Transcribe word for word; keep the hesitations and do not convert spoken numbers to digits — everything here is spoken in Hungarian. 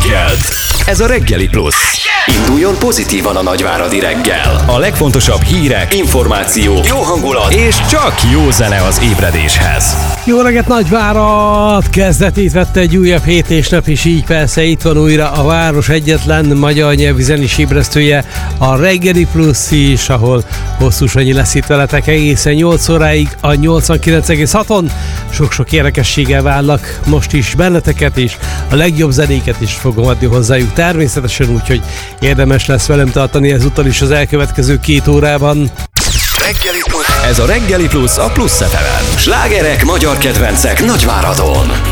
reggelt. Ez a Reggeli Plusz. Induljon pozitívan a nagyváradi reggel. A legfontosabb hírek, információk, jó hangulat és csak jó zene az ébredéshez. Jó reggelt, Nagyvárad! Kezdetét vette egy újabb hét és nap, és így persze itt van újra a város egyetlen magyar nyelvű zenés ébresztője, a Reggeli Plusz is, ahol Hosszú Sanyi lesz itt veletek egészen nyolc óráig a nyolcvankilenc egész haton. Sok-sok érdekességgel várlak most is benneteket, és a legjobb zenéket is fogom adni hozzájuk természetesen, úgyhogy érdemes lesz velem tartani ezúttal is az elkövetkező két órában. Reggeli Plusz. Ez a Reggeli Plusz a Plusz ef emen. Slágerek, magyar kedvencek Nagyváradon.